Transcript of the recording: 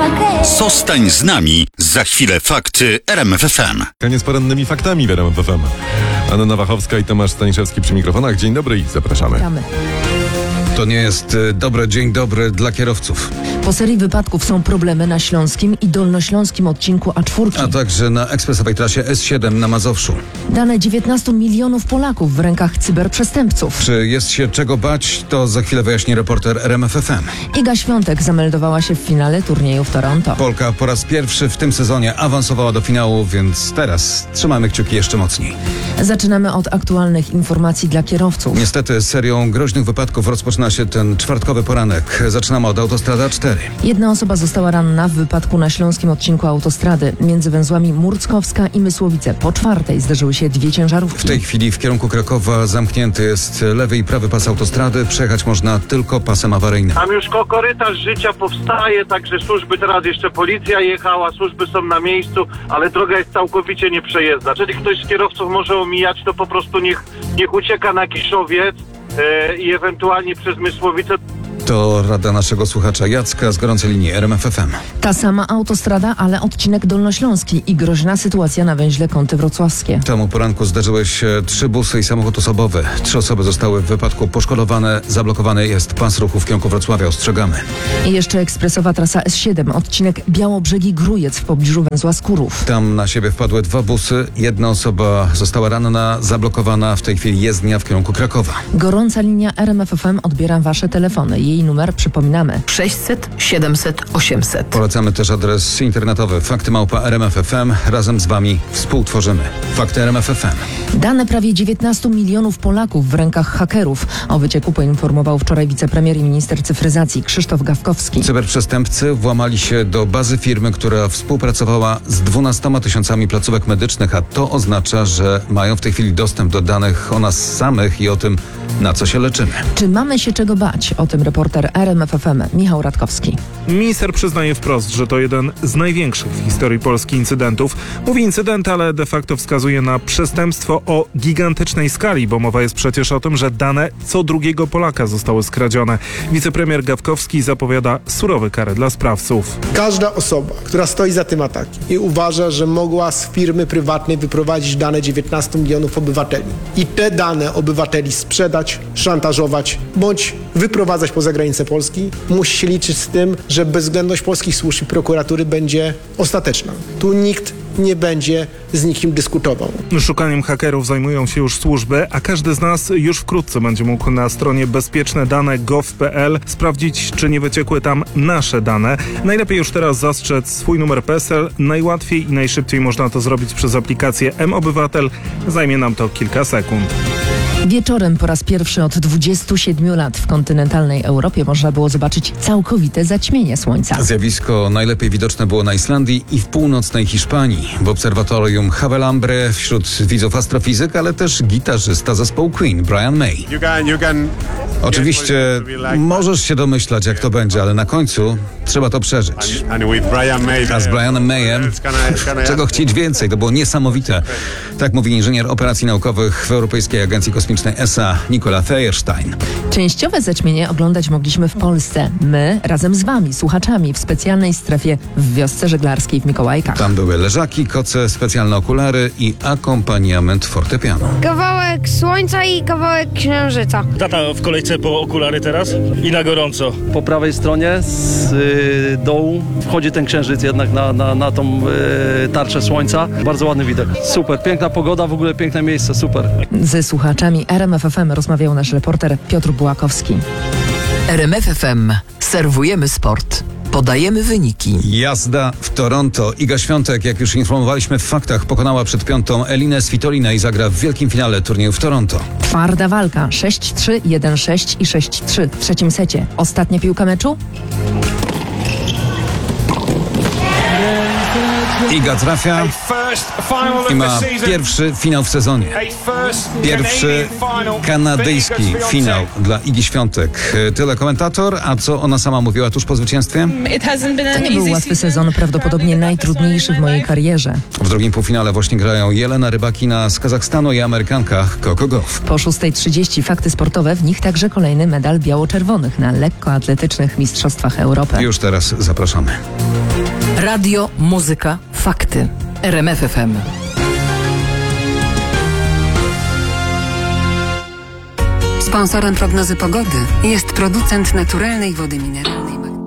Zostań z nami. Za chwilę fakty RMF FM. Koniec porannymi faktami w RMF FM. Anna Wachowska i Tomasz Staniszewski przy mikrofonach. Dzień dobry i zapraszamy. Witamy. To nie jest dzień dobry dla kierowców. Po serii wypadków są problemy na śląskim i dolnośląskim odcinku A4. A także na ekspresowej trasie S7 na Mazowszu. Dane 19 milionów Polaków w rękach cyberprzestępców. Czy jest się czego bać, to za chwilę wyjaśni reporter RMF FM. Iga Świątek zameldowała się w finale turnieju w Toronto. Polka po raz pierwszy w tym sezonie awansowała do finału, więc teraz trzymamy kciuki jeszcze mocniej. Zaczynamy od aktualnych informacji dla kierowców. Niestety serią groźnych wypadków rozpoczyna się ten czwartkowy poranek. Zaczynamy od autostrada 4. Jedna osoba została ranna w wypadku na śląskim odcinku autostrady. Między węzłami Murckowska i Mysłowice po czwartej zderzyły się dwie ciężarówki. W tej chwili w kierunku Krakowa zamknięty jest lewy i prawy pas autostrady. Przejechać można tylko pasem awaryjnym. Tam już korytarz życia powstaje, także służby, teraz jeszcze policja jechała, służby są na miejscu, ale droga jest całkowicie nieprzejezdna. Jeżeli ktoś z kierowców może omijać, to po prostu niech ucieka na Kiszowiec i ewentualnie przez Mysłowice. To rada naszego słuchacza Jacka z gorącej linii RMF FM. Ta sama autostrada, ale odcinek dolnośląski i groźna sytuacja na węźle Kąty Wrocławskie. Temu poranku zdarzyły się 3 busy i samochód osobowy. 3 osoby zostały w wypadku poszkodowane. Zablokowany jest pas ruchu w kierunku Wrocławia. Ostrzegamy. I jeszcze ekspresowa trasa S7, odcinek Białobrzegi-Grójec w pobliżu węzła Skurów. Tam na siebie wpadły 2 busy. Jedna osoba została ranna, zablokowana. W tej chwili jezdnia w kierunku Krakowa. Gorąca linia RMF FM odbiera wasze telefony. Jej numer przypominamy. 600 700 800. Polecamy też adres internetowy fakty@rmf.fm. Razem z wami współtworzymy Fakty RMF FM. Dane prawie 19 milionów Polaków w rękach hakerów. O wycieku poinformował wczoraj wicepremier i minister cyfryzacji Krzysztof Gawkowski. Cyberprzestępcy włamali się do bazy firmy, która współpracowała z 12 000 placówek medycznych, a to oznacza, że mają w tej chwili dostęp do danych o nas samych i o tym, na co się leczymy. Czy mamy się czego bać? O tym reporter RMF FM Michał Radkowski. Minister przyznaje wprost, że to jeden z największych w historii Polski incydentów. Mówi incydent, ale de facto wskazuje na przestępstwo o gigantycznej skali, bo mowa jest przecież o tym, że dane co drugiego Polaka zostały skradzione. Wicepremier Gawkowski zapowiada surowe kary dla sprawców. Każda osoba, która stoi za tym atakiem i uważa, że mogła z firmy prywatnej wyprowadzić dane 19 milionów obywateli i te dane obywateli sprzedać, szantażować bądź wyprowadzać poza granicę Polski, musi się liczyć z tym, że bezwzględność polskich służb i prokuratury będzie ostateczna. Tu nikt nie będzie z nikim dyskutował. Szukaniem hakerów zajmują się już służby, a każdy z nas już wkrótce będzie mógł na stronie bezpieczne-dane.gov.pl sprawdzić, czy nie wyciekły tam nasze dane. Najlepiej już teraz zastrzec swój numer PESEL. Najłatwiej i najszybciej można to zrobić przez aplikację mObywatel. Zajmie nam to kilka sekund. Wieczorem po raz pierwszy od 27 lat w kontynentalnej Europie można było zobaczyć całkowite zaćmienie słońca. Zjawisko najlepiej widoczne było na Islandii i w północnej Hiszpanii. W obserwatorium Havelambre wśród widzów astrofizyk, ale też gitarzysta zespołu Queen, Brian May. Oczywiście możesz się domyślać, jak to będzie, ale na końcu trzeba to przeżyć. A z Brianem Mayem czego chcieć więcej, to było niesamowite. Tak mówi inżynier operacji naukowych w Europejskiej Agencji Kosmicznej ESA Nikola Feierstein. Częściowe zaćmienie oglądać mogliśmy w Polsce. My razem z wami, słuchaczami, w specjalnej strefie w wiosce żeglarskiej w Mikołajkach. Tam były leżaki, koce, specjalne okulary i akompaniament fortepianu. Kawałek słońca i kawałek księżyca. Tata w kolejce po okulary teraz i na gorąco. Po prawej stronie z dołu wchodzi ten księżyc jednak na tą tarczę słońca. Bardzo ładny widok. Super, piękna pogoda, w ogóle piękne miejsce, super. Ze słuchaczami RMF FM rozmawiał nasz reporter Piotr Bułakowski. RMF FM. Serwujemy sport. Podajemy wyniki. Jazda w Toronto. Iga Świątek, jak już informowaliśmy w faktach, pokonała przed piątą Elinę Svitolinę i zagra w wielkim finale turnieju w Toronto. Twarda walka. 6-3, 1-6 i 6-3 w trzecim secie. Ostatnia piłka meczu? Iga trafia i ma pierwszy finał w sezonie. Pierwszy kanadyjski finał dla Igi Świątek. Tyle komentator, a co ona sama mówiła tuż po zwycięstwie? To nie był łatwy sezon, prawdopodobnie najtrudniejszy w mojej karierze. W drugim półfinale właśnie grają Jelena Rybakina z Kazachstanu i Amerykanka Coco Gauff. Po 6:30 fakty sportowe, w nich także kolejny medal biało-czerwonych na lekkoatletycznych mistrzostwach Europy. Już teraz zapraszamy. Radio, muzyka, fakty. RMF FM. Sponsorem prognozy pogody jest producent naturalnej wody mineralnej.